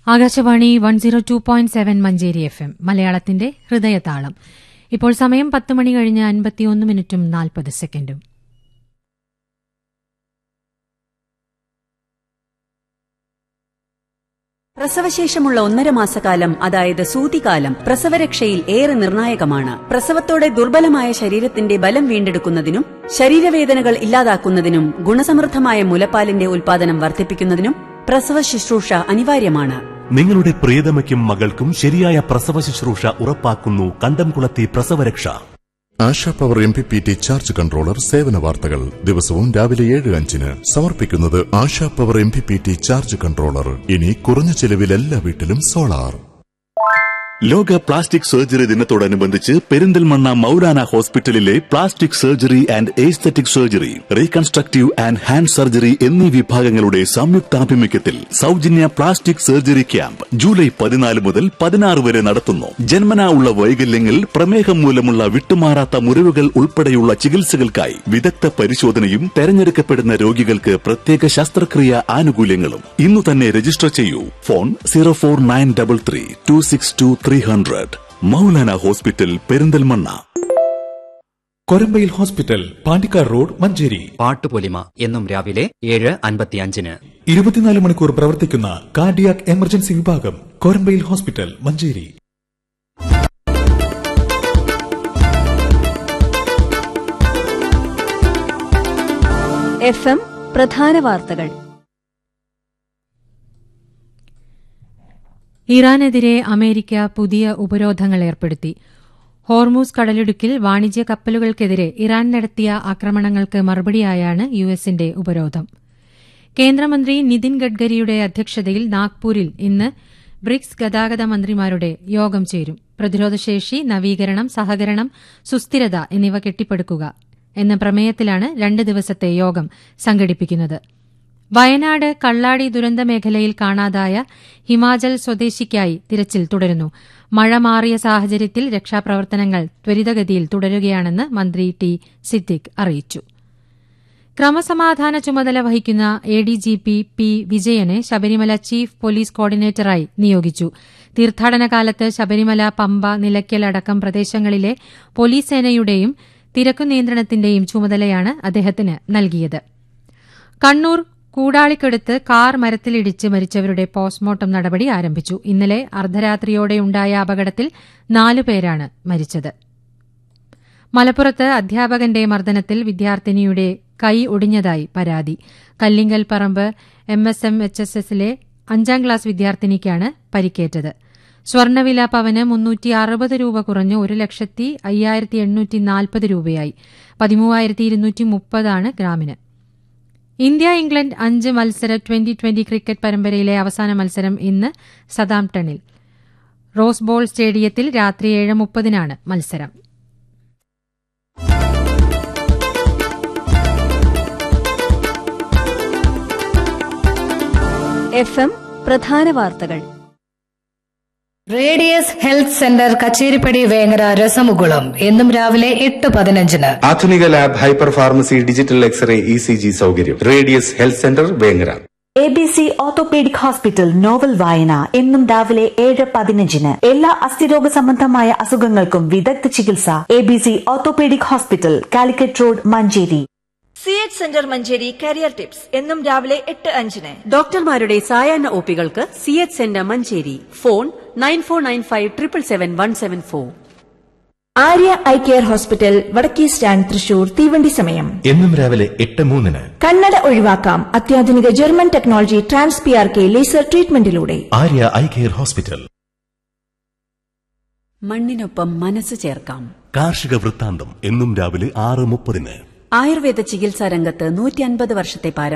Akashvani 102.7 Manjeri FM മലയാളത്തിന്റെ ഹൃദയതാളം. ഇപ്പോൾ സമയം 10 മണി കഴിഞ്ഞ് 51 മിനിറ്റും 40 സെക്കൻഡും. പ്രസവശേഷമുള്ള 1.5 മാസക്കാലം, അതായത് സൂതികാലം, പ്രസവരക്ഷയിൽ ഏറെ നിർണായകമാണ്. പ്രസവത്തോടെ ദുർബലമായ ശരീരത്തിന്റെ ബലം വീണ്ടെടുക്കുന്നതിനും ശരീരവേദനകൾ ഇല്ലാതാക്കുന്നതിനും ഗുണസമൃദ്ധമായ മുലപ്പാലിന്റെ ഉൽപാദനം വർദ്ധിപ്പിക്കുന്നതിനും പ്രസവ ശുശ്രൂഷ അനിവാര്യമാണ്. നിങ്ങളുടെ പ്രിയതമയ്ക്കും മകൾക്കും ശരിയായ പ്രസവ ശുശ്രൂഷ ഉറപ്പാക്കുന്നു കണ്ടംകുളത്തി പ്രസവരക്ഷ. ASHA power MPPT charge controller സേവന വാർത്തകൾ ദിവസവും രാവിലെ 7:05 സമർപ്പിക്കുന്നത് ASHA power MPPT charge controller. ഇനി കുറഞ്ഞ ചെലവിൽ എല്ലാ വീട്ടിലും സോളാർ. ലോക പ്ലാസ്റ്റിക് സർജറി ദിനത്തോടനുബന്ധിച്ച് പെരിന്തൽമണ്ണ മൗലാന ഹോസ്പിറ്റലിലെ plastic surgery and aesthetic surgery, reconstructive and hand surgery എന്നീ വിഭാഗങ്ങളുടെ സംയുക്താഭിമുഖ്യത്തിൽ സൗജന്യ പ്ലാസ്റ്റിക് സർജറി ക്യാമ്പ് ജൂലൈ 14 മുതൽ 16 വരെ നടത്തുന്നു. ജന്മനാ ഉള്ള വൈകല്യങ്ങൾ, പ്രമേഹം മൂലമുള്ള വിട്ടുമാറാത്ത മുറിവുകൾ ഉൾപ്പെടെയുള്ള ചികിത്സകൾക്കായി വിദഗ്ധ പരിശോധനയും തെരഞ്ഞെടുക്കപ്പെടുന്ന രോഗികൾക്ക് പ്രത്യേക ശസ്ത്രക്രിയ ആനുകൂല്യങ്ങളും. ഇന്നു തന്നെ രജിസ്റ്റർ ചെയ്യൂ. Phone 04933262300. Maulana hospital, Perinthalmanna. Korambayil hospital, Pandikkad road, Manjeri. Pattupolima എന്നും രാവിലെ 7:55. 24 മണിക്കൂർ പ്രവർത്തിക്കുന്ന കാർഡിയാക് എമർജൻസി വിഭാഗം, കൊരമ്പയിൽ ഹോസ്പിറ്റൽ, മഞ്ചേരി. FM പ്രധാന വാർത്തകൾ. ഇറാനെതിരെ അമേരിക്ക പുതിയ ഉപരോധങ്ങൾ ഏർപ്പെടുത്തി. ഹോർമൂസ് കടലിടുക്കിൽ വാണിജ്യ കപ്പലുകൾക്കെതിരെ ഇറാൻ നടത്തിയ ആക്രമണങ്ങൾക്ക് മറുപടിയായാണ് യുഎസിന്റെ ഉപരോധം. കേന്ദ്രമന്ത്രി നിതിൻ ഗഡ്കരിയുടെ അധ്യക്ഷതയിൽ നാഗ്പൂരിൽ ഇന്ന് ബ്രിക്സ് ഗതാഗത മന്ത്രിമാരുടെ യോഗം ചേരും. പ്രതിരോധശേഷി, നവീകരണം, സഹകരണം, സുസ്ഥിരത എന്നിവ കെട്ടിപ്പടുക്കുക എന്ന പ്രമേയത്തിലാണ് 2 ദിവസത്തെ യോഗം സംഘടിപ്പിക്കുന്നത്. വയനാട് കള്ളാടി ദുരന്ത മേഖലയിൽ കാണാതായ ഹിമാചൽ സ്വദേശിക്കായി തിരച്ചിൽ തുടരുന്നു. മഴ മാറിയ സാഹചര്യത്തിൽ രക്ഷാപ്രവർത്തനങ്ങൾ ത്വരിതഗതിയിൽ തുടരുകയാണെന്ന് മന്ത്രി ടി സിദ്ദിഖ് അറിയിച്ചു. ക്രമസമാധാന ചുമതല വഹിക്കുന്ന ADGP പി വിജയനെ ശബരിമല ചീഫ് പോലീസ് കോർഡിനേറ്ററായി നിയോഗിച്ചു. തീർത്ഥാടന കാലത്ത് ശബരിമല, പമ്പ, നിലയ്ക്കൽ അടക്കം പ്രദേശങ്ങളിലെ പോലീസ് സേനയുടെയും തിരക്കു നിയന്ത്രണത്തിന്റെയും ചുമതലയാണ് അദ്ദേഹത്തിന് നൽകിയത്. കണ്ണൂർ കൂടാളിക്കടുത്ത് കാർ മരത്തിലിടിച്ച് മരിച്ചവരുടെ പോസ്റ്റ്മോർട്ടം നടപടി ആരംഭിച്ചു. ഇന്നലെ അർദ്ധരാത്രിയോടെയുണ്ടായ അപകടത്തിൽ 4 പേരാണ് മരിച്ചത്. മലപ്പുറത്ത് അധ്യാപകന്റെ മർദ്ദനത്തിൽ വിദ്യാർത്ഥിനിയുടെ കൈ ഒടിഞ്ഞതായി പരാതി. കല്ലിങ്കൽ പറമ്പ് MSMHSSലെ 5ാം ക്ലാസ് വിദ്യാർത്ഥിനിക്കാണ് പരിക്കേറ്റത്. സ്വർണ്ണവില പവന് 360 രൂപ കുറഞ്ഞ് 1,05,840 രൂപയായി. 13,230 ഗ്രാമിന്. ഇന്ത്യ ഇംഗ്ലണ്ട് 5 മത്സര 2020 ക്രിക്കറ്റ് പരമ്പരയിലെ അവസാന മത്സരം ഇന്ന് സതാംപ്ടണിൽ റോസ് ബോൾ സ്റ്റേഡിയത്തിൽ രാത്രി 7:30 മത്സരം. FM പ്രധാന വാർത്തകൾ. Radius health centre, Kacheripadi, Vengara, രസമുകുളം എന്നും രാവിലെ 8:15. ആധുനിക lab, hyper pharmacy, digital x-ray, ECG സൗകര്യം. Radius health centre, Vengara. ABC orthopaedic hospital, novel വായന എന്നും രാവിലെ 7:15. എല്ലാ അസ്ഥിരോഗ സംബന്ധമായ അസുഖങ്ങൾക്കും വിദഗ്ധ ചികിത്സ. ABC orthopaedic hospital, Calicut road, Manjeri. CH centre Manjeri career tips എന്നും രാവിലെ 8:05. ഡോക്ടർമാരുടെ സായാഹ്ന ഒപികൾക്ക് CH centre Manjeri. Phone 9495777174. Arya eye care hospital, വടക്കേ സ്റ്റാൻഡ്, തൃശൂർ. തീവണ്ടി സമയം എന്നും രാവിലെ 8:03. കണ്ണട ഒഴിവാക്കാം അത്യാധുനിക German technology trans PRK laser ട്രീറ്റ്മെന്റിലൂടെ. Arya eye care hospital. മണ്ണിനൊപ്പം മനസ്സ് ചേർക്കാം. കാർഷിക വൃത്താന്തം എന്നും രാവിലെ 6:30. ആയുർവേദ ചികിത്സാ രംഗത്ത് 150 വർഷത്തെ